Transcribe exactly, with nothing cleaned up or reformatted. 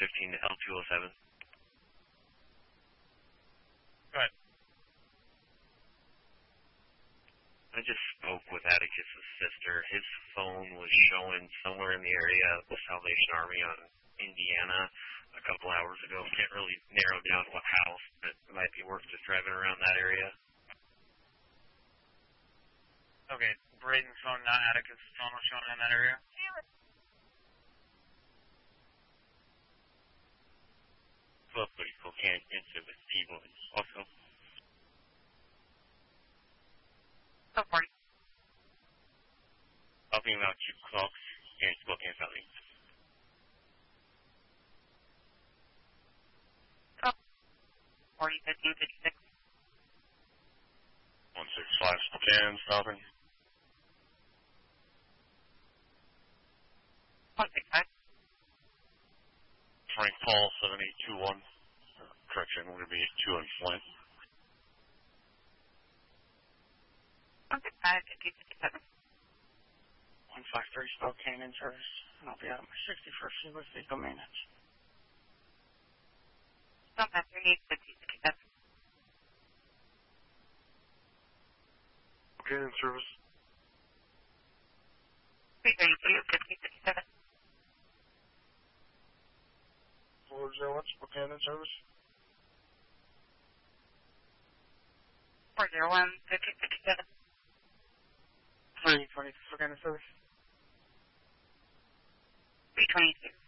fifteen to L two oh seven. Go ahead. I just spoke with Atticus' sister. His phone was showing somewhere in the area of the Salvation Army on Indiana a couple hours ago. Can't really narrow down what house, but it might be worth just driving around that area. Okay, Braden's phone, not Atticus' phone, was showing in that area? twelve thirty-four can't answer with people also. Oh, party. Talking about two clocks and Spokane Valley. Oh, forty, fifteen, fifty-six. one six five Spokane, stopping. one six five. Frank Paul, seven eight two one. Correction, we're going to be at two on Flint. one six five, fifteen, fifty-seven. one five three Spokane in service, and I'll be out of my sixty-first year with vehicle maintenance. one five three, fifteen, fifty-seven. Spokane in service. three thirty-two, fifteen, fifty-seven. four zero one Spokane in service. four zero one, fifteen, fifty-seven. three twenty Spokane in service. three twenty-two.